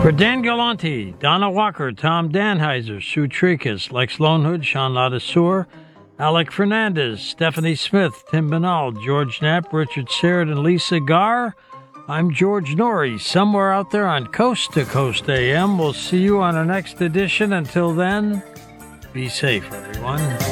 For Dan Galante, Donna Walker, Tom Danheiser, Sue Tricus, Lex Lonehood, Sean Ladisseur, Alec Fernandez, Stephanie Smith, Tim Banal, George Knapp, Richard Serrett, and Lisa Garr, I'm George Norrie, somewhere out there on Coast to Coast AM. We'll see you on our next edition. Until then, be safe, everyone.